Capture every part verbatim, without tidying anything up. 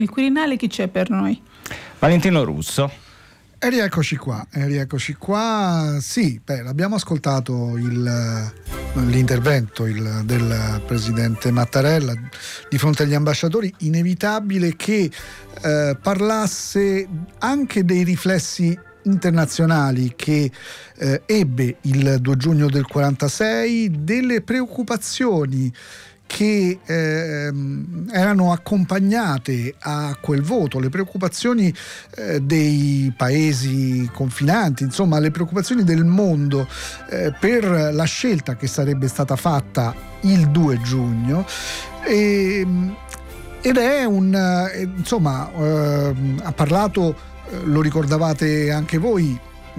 Il Quirinale, chi c'è per noi? Valentino Russo. E rieccoci qua, e rieccoci qua. Sì, beh, l'abbiamo ascoltato il, l'intervento il, del presidente Mattarella di fronte agli ambasciatori. Inevitabile che eh, parlasse anche dei riflessi internazionali che eh, ebbe il due giugno del quarantasei, delle preoccupazioni che eh, erano accompagnate a quel voto, le preoccupazioni eh, dei paesi confinanti, insomma le preoccupazioni del mondo eh, per la scelta che sarebbe stata fatta il due giugno. E, ed è un eh, insomma eh, ha parlato, eh, lo ricordavate anche voi,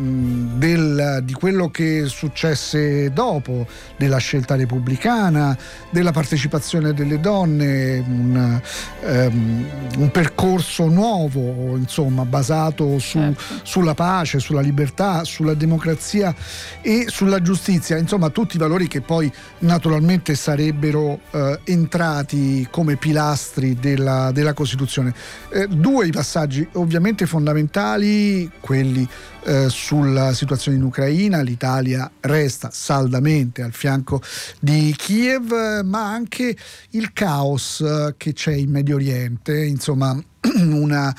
Del, di quello che successe dopo, della scelta repubblicana, della partecipazione delle donne, un, um, un percorso nuovo, insomma, basato su, certo. sulla pace, sulla libertà, sulla democrazia e sulla giustizia, insomma tutti i valori che poi naturalmente sarebbero uh, entrati come pilastri della, della Costituzione. Eh, due i passaggi ovviamente fondamentali, quelli Eh, sulla situazione in Ucraina. L'Italia resta saldamente al fianco di Kiev, ma anche il caos eh, che c'è in Medio Oriente, insomma una,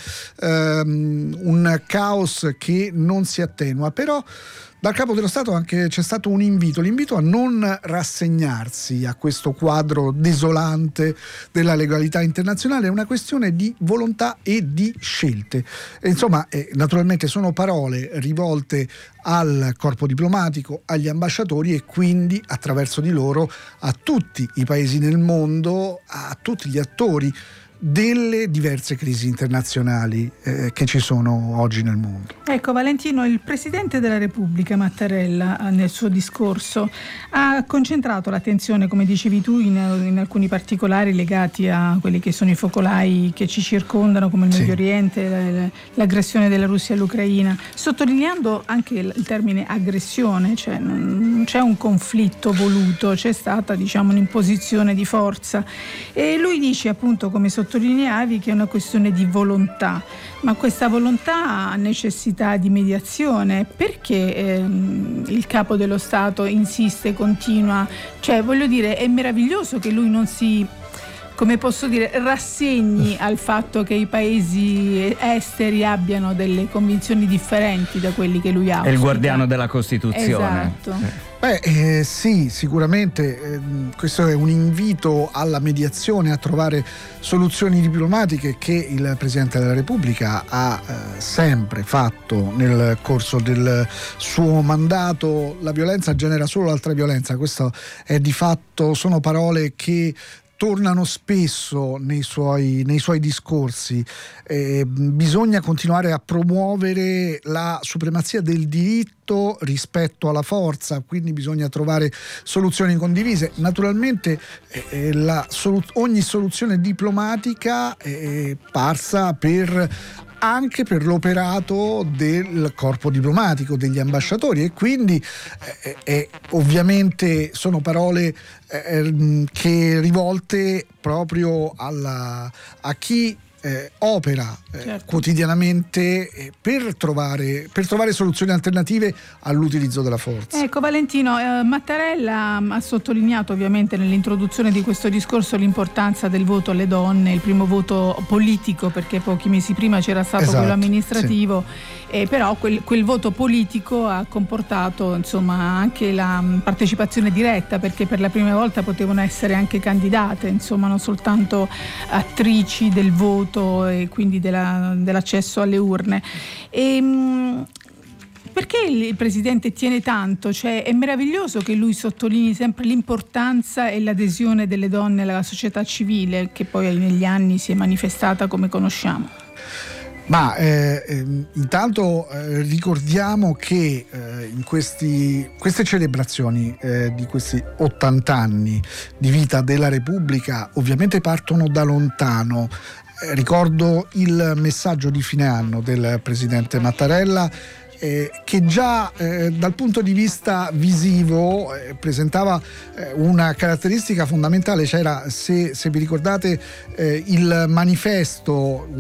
um, un caos che non si attenua. Però dal Capo dello Stato anche c'è stato un invito, l'invito a non rassegnarsi a questo quadro desolante della legalità internazionale. È una questione di volontà e di scelte. E insomma, eh, naturalmente sono parole rivolte al corpo diplomatico, agli ambasciatori e quindi attraverso di loro a tutti i paesi nel mondo, a tutti gli attori delle diverse crisi internazionali eh, che ci sono oggi nel mondo. Ecco Valentino, il Presidente della Repubblica Mattarella nel suo discorso ha concentrato l'attenzione, come dicevi tu, in, in alcuni particolari legati a quelli che sono i focolai che ci circondano, come il Medio sì. Oriente, l'aggressione della Russia all'Ucraina, sottolineando anche il termine aggressione, cioè non c'è un conflitto voluto, c'è stata, diciamo, un'imposizione di forza. E lui dice, appunto, come sottolineavi, che è una questione di volontà, ma questa volontà ha necessità di mediazione. Perché ehm, il Capo dello Stato insiste, continua? Cioè, voglio dire, è meraviglioso che lui non si, come posso dire, rassegni al fatto che i paesi esteri abbiano delle convinzioni differenti da quelli che lui ha. È il guardiano della Costituzione. Esatto. Beh, eh, sì, sicuramente eh, questo è un invito alla mediazione, a trovare soluzioni diplomatiche che il Presidente della Repubblica ha eh, sempre fatto nel corso del suo mandato. La violenza genera solo altra violenza, questo è di fatto, sono parole che tornano spesso nei suoi, nei suoi discorsi. Eh, bisogna continuare a promuovere la supremazia del diritto rispetto alla forza, quindi bisogna trovare soluzioni condivise. Naturalmente eh, la solu- ogni soluzione diplomatica è parsa per anche per l'operato del corpo diplomatico, degli ambasciatori, e quindi eh, eh, ovviamente sono parole eh, che rivolte proprio alla, a chi eh, opera eh, certo. quotidianamente eh, per trovare per trovare soluzioni alternative all'utilizzo della forza. Ecco Valentino, eh, Mattarella ha sottolineato ovviamente nell'introduzione di questo discorso l'importanza del voto alle donne, il primo voto politico, perché pochi mesi prima c'era stato esatto, quello amministrativo, sì. eh, però quel, quel voto politico ha comportato insomma anche la partecipazione diretta, perché per la prima volta potevano essere anche candidate, insomma non soltanto attrici del voto e quindi della, dell'accesso alle urne. E, mh, perché il Presidente tiene tanto? Cioè, è meraviglioso che lui sottolinei sempre l'importanza e l'adesione delle donne alla società civile, che poi negli anni si è manifestata come conosciamo. Ma eh, eh, intanto eh, ricordiamo che eh, in questi, queste celebrazioni eh, di questi ottanta anni di vita della Repubblica ovviamente partono da lontano. Eh, ricordo il messaggio di fine anno del Presidente Mattarella, Eh, che già eh, dal punto di vista visivo eh, presentava eh, una caratteristica fondamentale. C'era, se, se vi ricordate, eh, il manifesto